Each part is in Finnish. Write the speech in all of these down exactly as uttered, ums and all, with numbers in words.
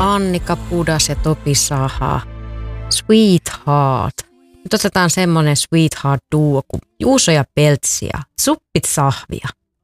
Annika Pudas ja Topi Saha. Sweetheart. Nyt otetaan semmonen Sweetheart-duo kuin Juuso ja Peltsi ja Suppit Sahvia.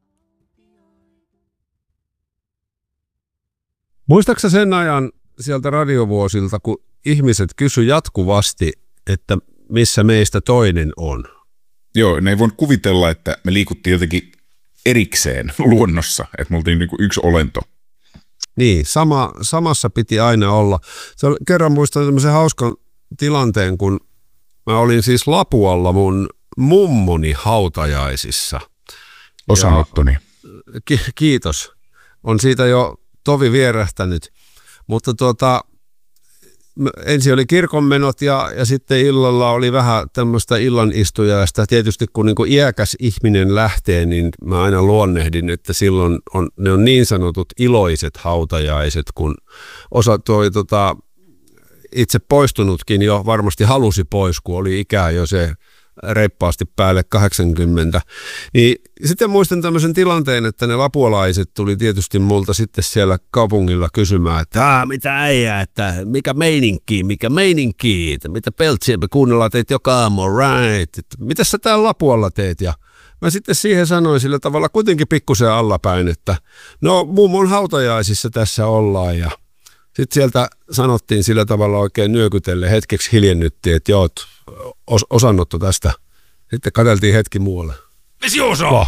Muistaaksä sen ajan sieltä radiovuosilta, kun ihmiset kysy jatkuvasti, että missä meistä toinen on? Joo, ne ei voinut kuvitella, että me liikuttiin jotenkin erikseen luonnossa, että me oltiin niin kuin yksi olento. Niin, sama, samassa piti aina olla. Se oli, kerran muistan tämmöisen hauskan tilanteen, kun mä olin siis Lapualla mun mummoni hautajaisissa. Osanottoni. Ki- kiitos. On siitä jo tovi vierähtänyt. Mutta tuota, ensin oli kirkonmenot ja, ja sitten illalla oli vähän tämmöistä illanistujaista. Tietysti kun niin kuin iäkäs ihminen lähtee, niin mä aina luonnehdin, että silloin on, ne on niin sanotut iloiset hautajaiset, kun osa toi tota, itse poistunutkin jo varmasti halusi pois, kun oli ikää jo se reippaasti päälle kahdeksankymmentä. Niin sitten muistan tämmöisen tilanteen, että ne lapualaiset tuli tietysti multa sitten siellä kaupungilla kysymään, että mitä äijää, että mikä meininki, mikä meininki, että mitä Peltsiä me kuunnellaan teitä joka aamu, right, että mitä sä täällä Lapualla teet? Ja mä sitten siihen sanoin sillä tavalla kuitenkin pikkusen allapäin, että no mummon hautajaisissa tässä ollaan ja sitten sieltä sanottiin sillä tavalla oikein nyökytelle, hetkeksi hiljennyttiin, että joo, os- osannotto tästä. Sitten katseltiin hetki muualle. Vesi osaa!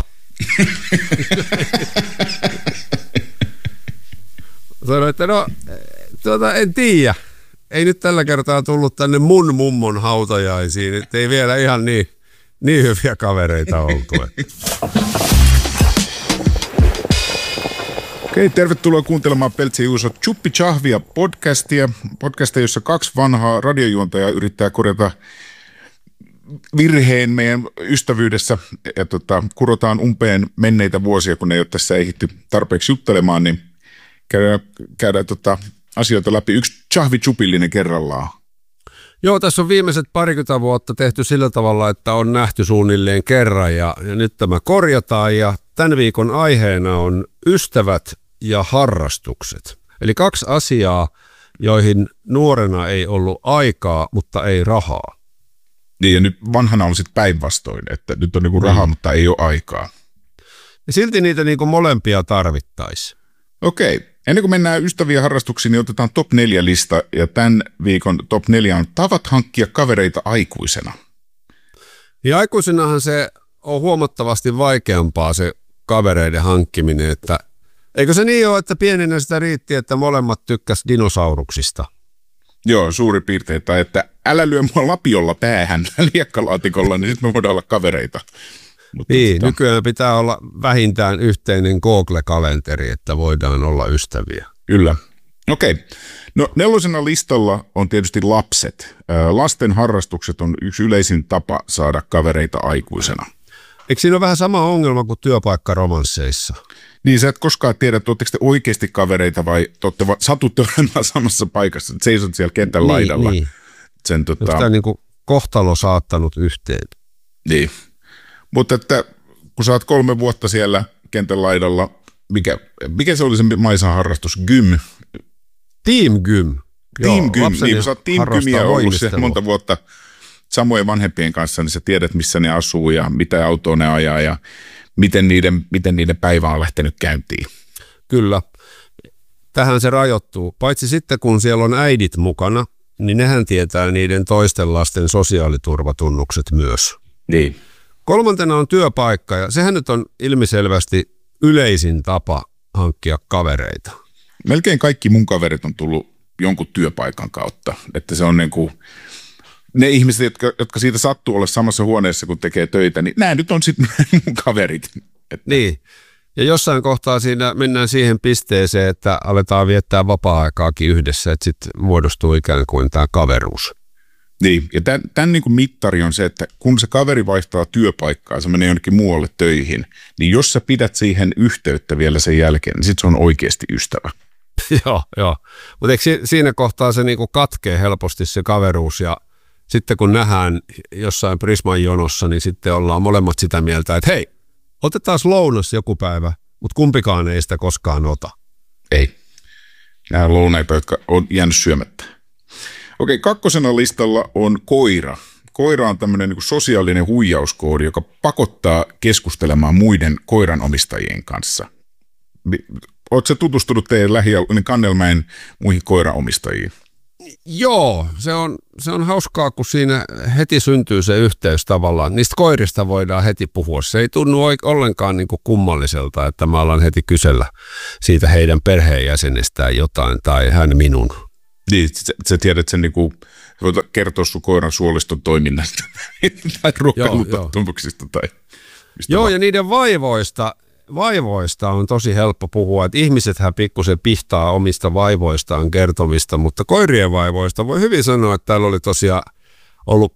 Sanoin, että no, tuota, en tiedä. Ei nyt tällä kertaa tullut tänne mun mummon hautajaisiin, että ei vielä ihan niin, niin hyviä kavereita oltu. Okei, tervetuloa kuuntelemaan Peltsi ja Juuso Chuppi Chahvia podcastia. Podcastia, jossa kaksi vanhaa radiojuontajaa yrittää korjata virheen meidän ystävyydessä ja tota, kurotaan umpeen menneitä vuosia, kun ei ole tässä ehditty tarpeeksi juttelemaan, niin käydään, käydään tota, asioita läpi yksi Chahvi Chupillinen kerrallaan. Joo, tässä on viimeiset parikymmentä vuotta tehty sillä tavalla, että on nähty suunnilleen kerran ja, ja nyt tämä korjataan ja tämän viikon aiheena on ystävät ja harrastukset. Eli kaksi asiaa, joihin nuorena ei ollut aikaa, mutta ei rahaa. Niin ja nyt vanhana on sitten päinvastoin, että nyt on niinku rahaa, mm. mutta ei ole aikaa. Ja silti niitä niinku molempia tarvittaisiin. Okei, ennen kuin mennään ystäviä harrastuksiin, niin otetaan top neljä lista ja tämän viikon top neljä on tavat hankkia kavereita aikuisena. Ja aikuisenahan se on huomattavasti vaikeampaa se kavereiden hankkiminen, että eikö se niin ole, että pienenä sitä riitti, että molemmat tykkäs dinosauruksista? Joo, suurin piirtein, tai että älä lyö mua lapiolla päähän liekkalaatikolla, niin sitten me voidaan olla kavereita. Mutta niin, tota... nykyään pitää olla vähintään yhteinen Google-kalenteri, että voidaan olla ystäviä. Kyllä. Okei. No nelosena listalla on tietysti lapset. Lasten harrastukset on yksi yleisin tapa saada kavereita aikuisena. Eikö siinä ole vähän sama ongelma kuin työpaikkaromansseissa? Niin, sä et koskaan tiedä, että ootteko te oikeasti kavereita vai te satutte olemaan samassa paikassa, että seisot siellä kentän niin, laidalla. Niin. Sen, tota... Onko tämä niin kuin kohtalo saattanut yhteen? Niin. Mutta että kun sä oot kolme vuotta siellä kentän laidalla, mikä, mikä se oli se Maisan harrastus? Gym? Team Gym. Team Joo, Gym, niin kun sä oot Team Gymiä ollut siellä monta vuotta samojen vanhempien kanssa, niin sä tiedät, missä ne asuu ja mitä autoa ne ajaa ja miten niiden, miten niiden päivä on lähtenyt käyntiin. Kyllä. Tähän se rajoittuu. Paitsi sitten, kun siellä on äidit mukana, niin nehän tietää niiden toisten lasten sosiaaliturvatunnukset myös. Niin. Kolmantena on työpaikka, ja sehän nyt on ilmiselvästi yleisin tapa hankkia kavereita. Melkein kaikki mun kaverit on tullut jonkun työpaikan kautta, että se on niin kuin ne ihmiset, jotka, jotka siitä sattuu olla samassa huoneessa, kun tekee töitä, niin nämä nyt on sitten mun kaverit. Että. Niin, ja jossain kohtaa siinä mennään siihen pisteeseen, että aletaan viettää vapaa-aikaakin yhdessä, että sitten muodostuu ikään kuin tämä kaveruus. Niin, ja tämän, tämän niin kuin mittari on se, että kun se kaveri vaihtaa työpaikkaa, se menee jonnekin muualle töihin, niin jos sä pidät siihen yhteyttä vielä sen jälkeen, niin sitten se on oikeasti ystävä. Joo, joo. Mutta eikö siinä kohtaa se niinku katkee helposti se kaveruus ja sitten kun nähdään jossain Prisman jonossa, niin sitten ollaan molemmat sitä mieltä, että hei, otetaan lounas joku päivä, mutta kumpikaan ei sitä koskaan ota. Ei. Nämä on lounaita, jotka on jäänyt syömättä. Okei, kakkosena listalla on koira. Koira on tämmöinen niin kuin sosiaalinen huijauskoodi, joka pakottaa keskustelemaan muiden koiranomistajien kanssa. Oletko tutustunut teidän lähialueen Kannelmäen muihin koiranomistajiin? Joo, se on, se on hauskaa, kun siinä heti syntyy se yhteys tavallaan. Niistä koirista voidaan heti puhua. Se ei tunnu ollenkaan niin kuin kummalliselta, että mä alan heti kysellä siitä heidän perheenjäsenestään jotain tai hän minun. Niin, sä, sä tiedät sen, niin kuin, voit kertoa sun koiran suoliston toiminnasta tai ruokailutottumuksista tai mistä Joo, vaan. ja niiden vaivoista, vaivoista on tosi helppo puhua, että ihmisethän pikkusen pihtaa omista vaivoistaan kertomista, mutta koirien vaivoista voi hyvin sanoa, että täällä oli tosiaan ollut